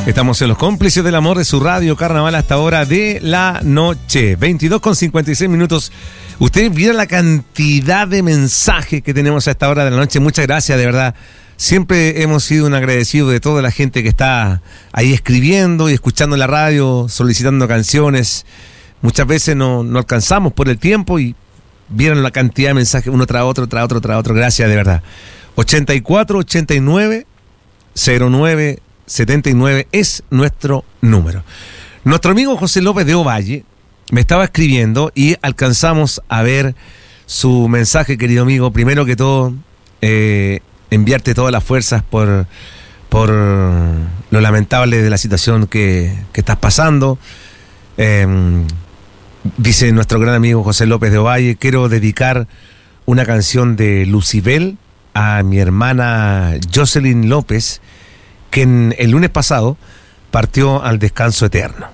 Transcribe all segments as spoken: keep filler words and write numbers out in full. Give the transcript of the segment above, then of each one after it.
Estamos en los cómplices del amor de su radio Carnaval hasta hora de la noche. veintidós con cincuenta y seis minutos. Ustedes vieron la cantidad de mensajes que tenemos a esta hora de la noche. Muchas gracias, de verdad. Siempre hemos sido un agradecido de toda la gente que está ahí escribiendo y escuchando la radio, solicitando canciones. Muchas veces no, no alcanzamos por el tiempo y vieron la cantidad de mensajes uno tras otro, tras otro, tras otro. Gracias, de verdad. ochenta y cuatro, ochenta y nueve, cero nueve setenta y nueve es nuestro número. Nuestro amigo José López de Ovalle me estaba escribiendo y alcanzamos a ver su mensaje, querido amigo. Primero que todo, eh, enviarte todas las fuerzas por, por lo lamentable de la situación que, que estás pasando. Eh, dice nuestro gran amigo José López de Ovalle: quiero dedicar una canción de Lucibel a mi hermana Jocelyn López, que en, el lunes pasado partió al descanso eterno.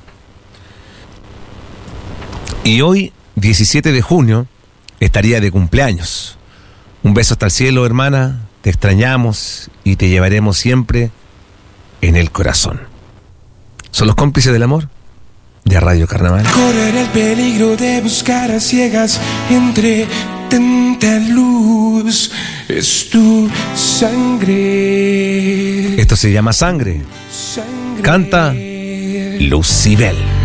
Y hoy, diecisiete de junio, estaría de cumpleaños. Un beso hasta el cielo, hermana. Te extrañamos y te llevaremos siempre en el corazón. Son los cómplices del amor de Radio Carnaval. Correr el peligro de buscar a ciegas entre tanta luz. Es tu sangre. Esto se llama Sangre. Sangre. Canta Lucibel.